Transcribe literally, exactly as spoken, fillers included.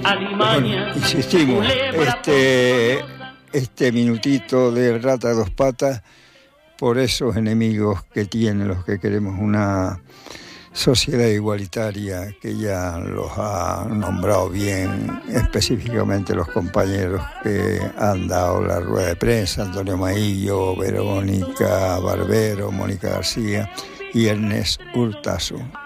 Bueno, insistimos, este, este minutito de Rata de Dos Patas, por esos enemigos que tienen los que queremos una sociedad igualitaria, que ya los ha nombrado bien específicamente los compañeros que han dado la rueda de prensa: Antonio Maillo, Verónica Barbero, Mónica García y Ernest Hurtazo.